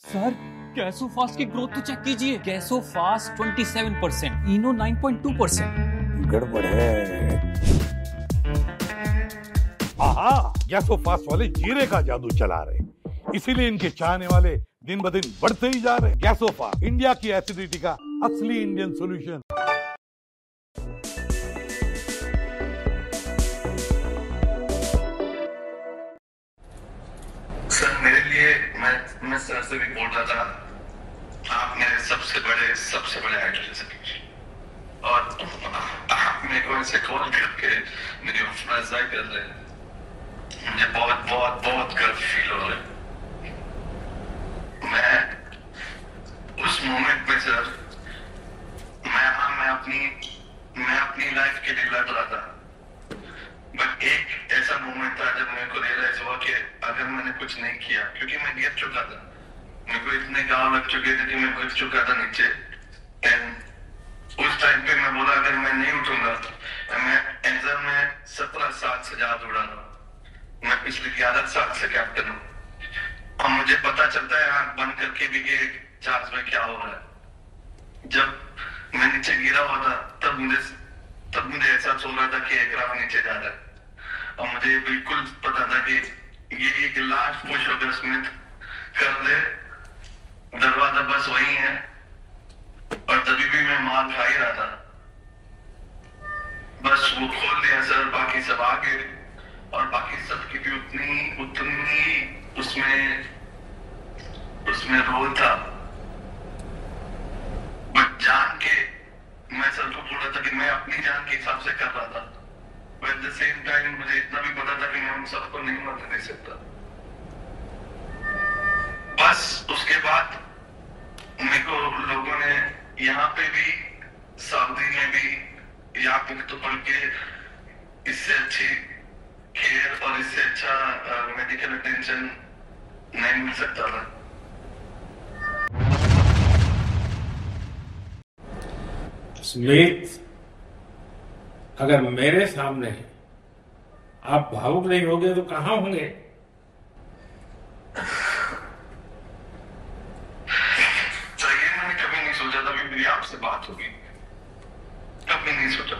Sir गैसो fast की growth तो चेक कीजिए। गैसो फास्ट 27%, इनो 9.2%। गड़बड़ है। आहा, गैसो फास्ट वाले जीरे का जादू चला रहे, इसीलिए इनके चाहने वाले दिन ब दिन बढ़ते ही जा रहे। गैसो फास्ट, इंडिया की एसिडिटी का असली इंडियन सोल्यूशन। सर मेरे लिए मैं सर से भी बोल रहा था, आप मेरे सबसे बड़े आइडल हैं सर, और आप मेरे को ऐसे कॉल करके मेरी हौसला अफजाई कर रहे हैं। मुझे बहुत बहुत बहुत गर्व फील हो रहा है। मैं उस मोमेंट में सर, मैं अपनी लाइफ के लिए लड़ रहा था, बट एक ऐसा मोमेंट था जब मेरे को रियलाइज हुआ कि अगर मैंने कुछ नहीं किया, क्योंकि मैं गिर चुका था, मेरे को इतने गाँव लग चुके थे कि मैं गिर चुका था नीचे। एंड उस टाइम पे मैं बोला अगर मैं नहीं उठूंगा, मैं एग्जाम में 17 साल से ज्यादा उड़ा रहा हूँ, मैं पिछले 11 साल से कैप्टन हूँ, और मुझे पता चलता है आंख बंद करके भी कि चार्ज में क्या हो रहा है। जब मैं नीचे गिरा हुआ था तब मुझे एहसास हो रहा था कि एक राह नीचे जा रहा है, और मुझे बिल्कुल पता था कि ये एक लास्ट पुश होगा, स्मिथ कर दे, दरवाजा बस वही है। और तभी भी मैं मार खा ही रहा था, बस वो खोल दिया सर, बाकी सब आगे, और बाकी सब की भी उतनी उसमें रोल था। बट जान के मैं सर को बोल रहा था कि मैं अपनी जान के हिसाब से कर रहा था, एट द सेम टाइम मुझे इतना भी पता था कि मैं उन सबको नहीं मरने दे सकता। बस उसके बाद मेरे को लोगों ने यहाँ पे भी, सऊदी में भी, या फिर तो पढ़ के इससे अच्छी केयर और इससे अच्छा मेडिकल अटेंशन नहीं मिल सकता था। स्मिथ, अगर मेरे सामने आप भावुक नहीं होंगे तो कहां होंगे? तो ये मैंने कभी नहीं सोचा था मेरी आपसे बात होगी, कभी नहीं सोचा।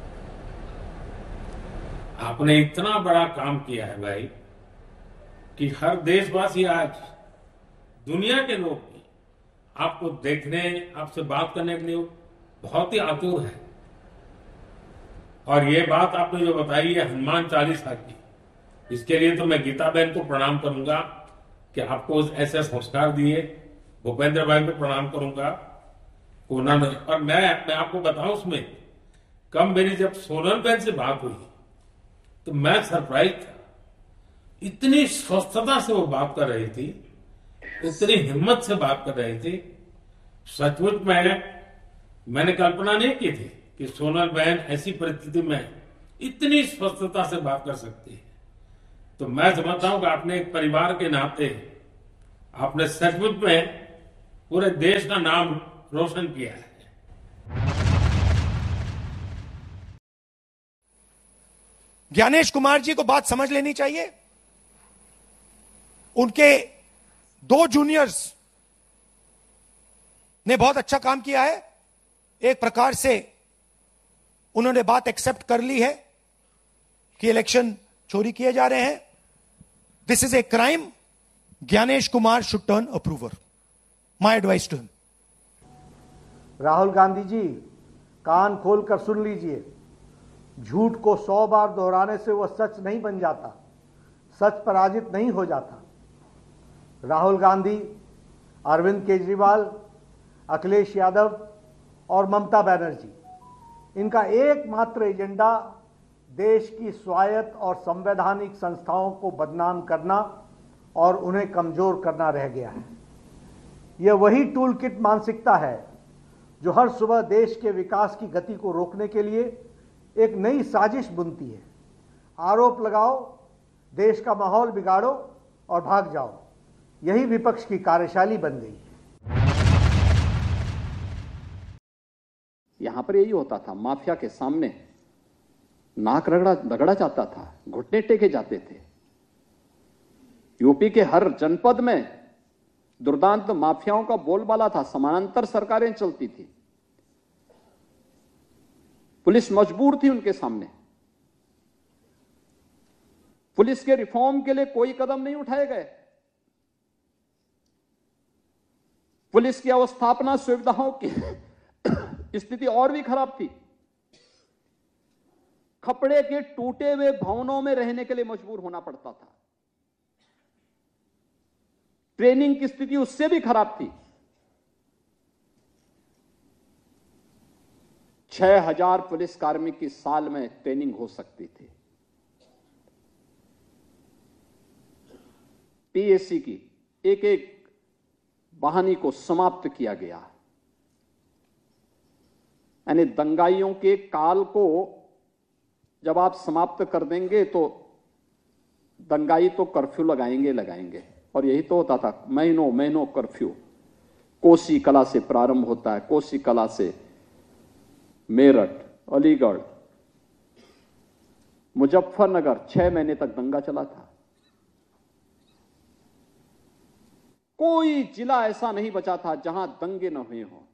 आपने इतना बड़ा काम किया है भाई कि हर देशवासी आज, दुनिया के लोग भी आपको देखने, आपसे बात करने के लिए बहुत ही आतुर है। और ये बात आपने जो बताई है हनुमान चालीसा की, इसके लिए तो मैं गीता बहन को प्रणाम करूंगा कि आपको ऐसे संस्कार दिए। भूपेंद्र भाई को प्रणाम करूंगा उन्होंने। और मैं आपको बताऊं, उसमें कम मेरी जब सोनल बहन से बात हुई तो मैं सरप्राइज था। इतनी स्वस्थता से वो बात कर रही थी, इतनी हिम्मत से बात कर रही थी। सचमुच मैंने कल्पना नहीं की थी कि सोनल बहन ऐसी परिस्थिति में इतनी स्वस्थता से बात कर सकती है। तो मैं समझता हूं कि आपने एक परिवार के नाते आपने सचमुच में पूरे देश का नाम रोशन किया है। ज्ञानेश कुमार जी को बात समझ लेनी चाहिए। उनके 2 जूनियर्स ने बहुत अच्छा काम किया है। एक प्रकार से उन्होंने बात एक्सेप्ट कर ली है कि इलेक्शन चोरी किए जा रहे हैं। This is a crime. Gyanesh Kumar should turn approver. My advice to him. Rahul Gandhi ji, कान खोलकर सुन लीजिए, झूठ को 100 बार दोहराने से वह सच नहीं बन जाता, सच पराजित नहीं हो जाता। राहुल गांधी, अरविंद केजरीवाल, अखिलेश यादव और ममता बनर्जी, इनका एकमात्र एजेंडा देश की स्वायत्त और संवैधानिक संस्थाओं को बदनाम करना और उन्हें कमजोर करना रह गया है। यह वही टूल किट मानसिकता है जो हर सुबह देश के विकास की गति को रोकने के लिए एक नई साजिश बुनती है। आरोप लगाओ, देश का माहौल बिगाड़ो और भाग जाओ। यही विपक्ष की कार्यशैली बन गई है। यहां पर यही होता था, माफिया के सामने नाक रगड़ा जाता था, घुटने टेके जाते थे। यूपी के हर जनपद में दुर्दांत माफियाओं का बोलबाला था, समानांतर सरकारें चलती थी, पुलिस मजबूर थी उनके सामने। पुलिस के रिफॉर्म के लिए कोई कदम नहीं उठाए गए। पुलिस की अवस्थापना सुविधाओं की स्थिति और भी खराब थी। खपड़े के टूटे हुए भवनों में रहने के लिए मजबूर होना पड़ता था। ट्रेनिंग की स्थिति उससे भी खराब थी। 6,000 पुलिस कार्मिक की साल में ट्रेनिंग हो सकती थी। पीएससी की एक एक बहानी को समाप्त किया गया। यानी दंगाइयों के काल को जब आप समाप्त कर देंगे तो दंगाई तो कर्फ्यू लगाएंगे, और यही तो होता था, महीनों महीनों कर्फ्यू। कोसी कला से प्रारंभ होता है, कोसी कला से मेरठ, अलीगढ़, मुजफ्फरनगर 6 महीने तक दंगा चला था। कोई जिला ऐसा नहीं बचा था जहां दंगे न हुए हों।